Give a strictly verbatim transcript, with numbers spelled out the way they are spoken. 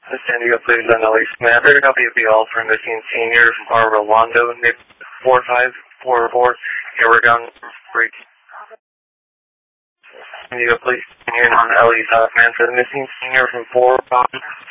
San Diego Police on Ellie Smith. Third copy of the all for missing senior from Rolando, Nick four five four four, Oregon Freak. San Diego Police senior on Ellie Southman for the missing senior from four five